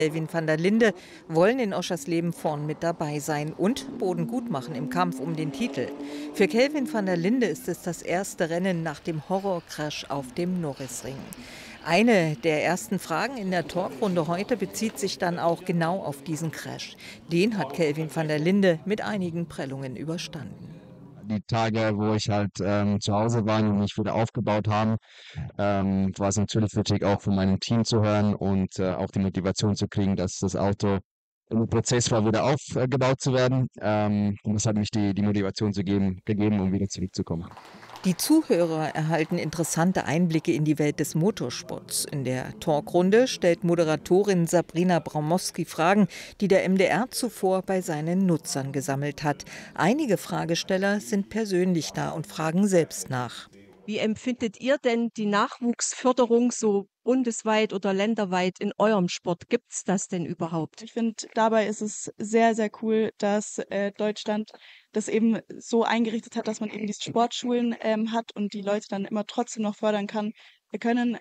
Kelvin van der Linde wollen in Oschersleben vorn mit dabei sein und Boden gut machen im Kampf um den Titel. Für Kelvin van der Linde ist es das erste Rennen nach dem Horrorcrash auf dem Norrisring. Eine der ersten Fragen in der Talkrunde heute bezieht sich dann auch genau auf diesen Crash. Den hat Kelvin van der Linde mit einigen Prellungen überstanden. Die Tage, wo ich halt zu Hause war und mich wieder aufgebaut haben, war es natürlich wichtig, auch von meinem Team zu hören und auch die Motivation zu kriegen, dass das Auto im Prozess war, wieder aufgebaut zu werden. Und das hat mich die Motivation gegeben, um wieder zurückzukommen. Die Zuhörer erhalten interessante Einblicke in die Welt des Motorsports. In der Talkrunde stellt Moderatorin Sabrina Braumowski Fragen, die der MDR zuvor bei seinen Nutzern gesammelt hat. Einige Fragesteller sind persönlich da und fragen selbst nach. Wie empfindet ihr denn die Nachwuchsförderung so bundesweit oder länderweit in eurem Sport? Gibt es das denn überhaupt? Ich finde, dabei ist es sehr, sehr cool, dass Deutschland das eben so eingerichtet hat, dass man eben diese Sportschulen hat und die Leute dann immer trotzdem noch fördern können,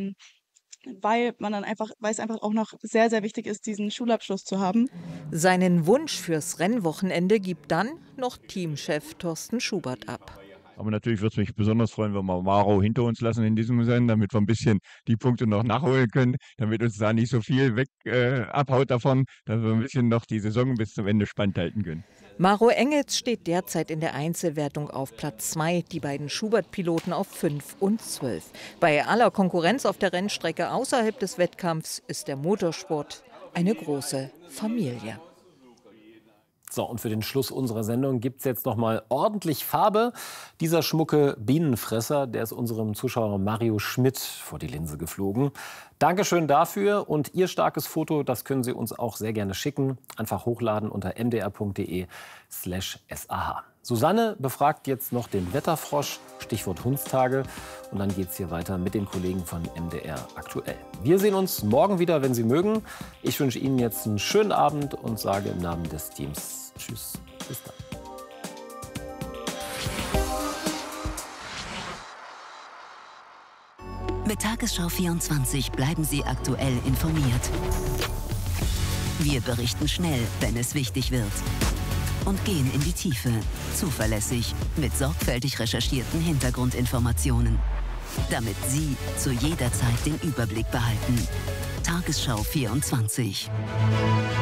weil es einfach auch noch sehr, sehr wichtig ist, diesen Schulabschluss zu haben. Seinen Wunsch fürs Rennwochenende gibt dann noch Teamchef Thorsten Schubert ab. Aber natürlich würde es mich besonders freuen, wenn wir Maro hinter uns lassen in diesem Rennen, damit wir ein bisschen die Punkte noch nachholen können, damit uns da nicht so viel abhaut davon, dass wir ein bisschen noch die Saison bis zum Ende spannend halten können. Maro Engels steht derzeit in der Einzelwertung auf Platz 2, die beiden Schubert-Piloten auf 5 und 12. Bei aller Konkurrenz auf der Rennstrecke außerhalb des Wettkampfs ist der Motorsport eine große Familie. So, und für den Schluss unserer Sendung gibt es jetzt noch mal ordentlich Farbe. Dieser schmucke Bienenfresser, der ist unserem Zuschauer Mario Schmidt vor die Linse geflogen. Dankeschön dafür und Ihr starkes Foto, das können Sie uns auch sehr gerne schicken. Einfach hochladen unter mdr.de/sah. Susanne befragt jetzt noch den Wetterfrosch, Stichwort Hundstage. Und dann geht es hier weiter mit den Kollegen von MDR aktuell. Wir sehen uns morgen wieder, wenn Sie mögen. Ich wünsche Ihnen jetzt einen schönen Abend und sage im Namen des Teams Tschüss, bis dann. Mit Tagesschau 24 bleiben Sie aktuell informiert. Wir berichten schnell, wenn es wichtig wird. Und gehen in die Tiefe, zuverlässig, mit sorgfältig recherchierten Hintergrundinformationen. Damit Sie zu jeder Zeit den Überblick behalten. Tagesschau 24.